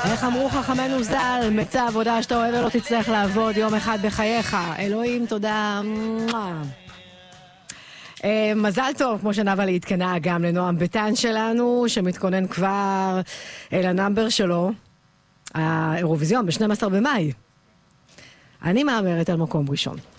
איך אמרו חכמנו ז"ל, מצא עבודה שאתה אוהב ולא תצטרך לעבוד יום אחד בחייך. אלוהים, תודה. מזל טוב, כמו שנאווה להתקנה, גם לנועם ביטן שלנו, שמתכונן כבר אל הנאמבר שלו, האירוויזיון ב-12 במאי. אני מאמרת על מקום ראשון.